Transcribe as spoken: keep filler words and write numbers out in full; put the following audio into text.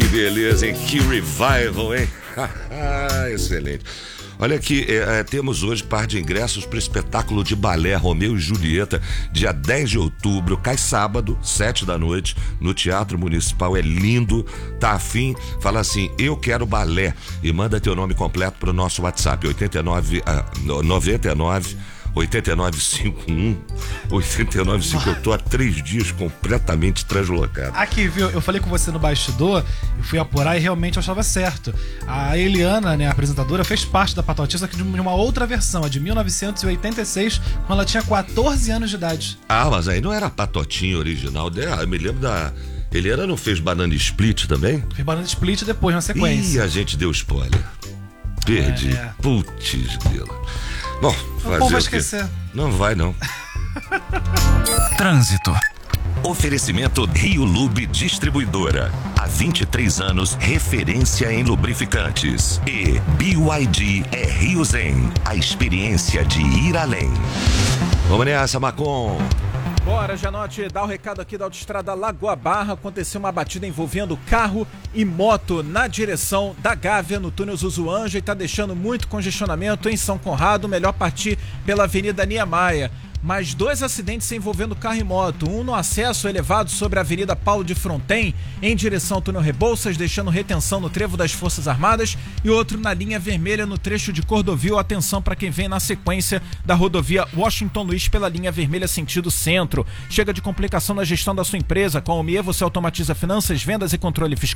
beleza, hein? Que revival, hein? Excelente. Olha aqui, é, é, temos hoje par de ingressos para o espetáculo de balé Romeu e Julieta, dia dez de outubro, cai sábado, sete da noite, no Teatro Municipal. É lindo, tá afim? Fala assim, eu quero balé, e manda teu nome completo pro nosso WhatsApp, oitenta e nove, noventa e nove oitenta e nove cinquenta e um oitenta e nove cinco. Eu tô há três dias completamente translocado. Aqui, viu? Eu falei com você no bastidor, eu fui apurar e realmente eu achava certo. A Eliana, né, a apresentadora, fez parte da Patotinha, só que de uma outra versão, a de mil novecentos e oitenta e seis, quando ela tinha quatorze anos de idade. Ah, mas aí não era a Patotinha original dela. Eu me lembro da... Eliana não fez Banana Split também? Fez Banana Split depois, na sequência. Ih, a gente deu spoiler. Perdi. É. Putz, grila. Bom, fazer o povo vai esquecer. Não vai, não. Trânsito. Oferecimento Rio Lube Distribuidora. Há vinte e três anos, referência em lubrificantes. E B Y D é Rio Zen. A experiência de ir além. Vamos nessa, Macon. Bora, Janote, dá o recado aqui da Autoestrada Lagoa Barra. Aconteceu uma batida envolvendo carro e moto na direção da Gávea, no túnel Zuzuanja, e tá deixando muito congestionamento em São Conrado. Melhor partir pela Avenida Niemeyer. Mais dois acidentes envolvendo carro e moto, um no acesso elevado sobre a Avenida Paulo de Fronten, em direção ao túnel Rebouças, deixando retenção no trevo das Forças Armadas, e outro na linha vermelha no trecho de Cordovil. Atenção para quem vem na sequência da rodovia Washington Luiz pela linha vermelha sentido centro. Chega de complicação na gestão da sua empresa. Com a Almier você automatiza finanças, vendas e controle fiscal.